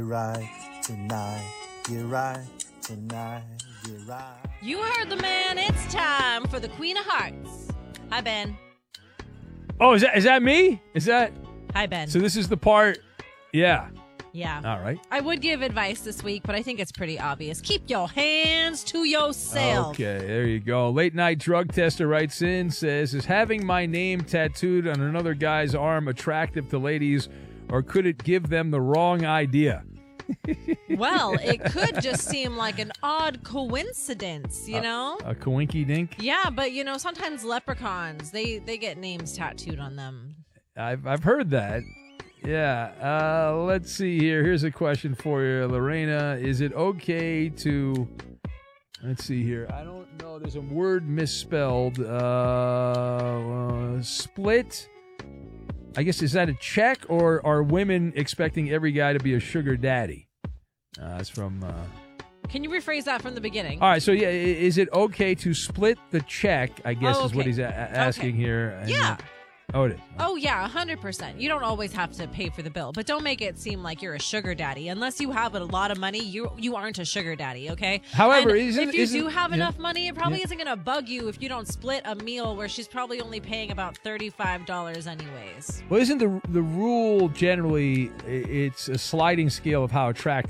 right tonight. Get right tonight. Get right. You heard the man. It's time for the Queen of Hearts. Hi, Ben. Oh, is that me? Is that? Hi, Ben. So this is the part. Yeah. Yeah. All right. I would give advice this week, but I think it's pretty obvious. Keep your hands to yourself. Okay, there you go. Late night drug tester writes in, says, is having my name tattooed on another guy's arm attractive to ladies, or could it give them the wrong idea? Well, it could just seem like an odd coincidence, you know? A coinky dink? Yeah, but, sometimes leprechauns, they get names tattooed on them. I've heard that. Yeah. Let's see here. Here's a question for you, Lorena. Is it okay to... Let's see here. I don't know. There's a word misspelled. Split. I guess, is that a check, or are women expecting every guy to be a sugar daddy? It's from... Can you rephrase that from the beginning? All right, so yeah, is it okay to split the check, I guess is what he's asking here. And, yeah. Oh, it is. Oh, yeah, 100%. You don't always have to pay for the bill, but don't make it seem like you're a sugar daddy. Unless you have a lot of money, you aren't a sugar daddy, okay? However, if you do have enough money, it probably isn't going to bug you if you don't split a meal where she's probably only paying about $35 anyways. Well, isn't the rule generally, it's a sliding scale of how attractive